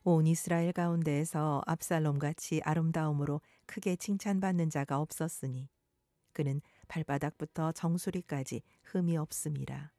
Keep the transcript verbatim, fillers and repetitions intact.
온 이스라엘 가운데에서 압살롬같이 아름다움으로 크게 칭찬받는 자가 없었으니 그는 발바닥부터 정수리까지 흠이 없음이라.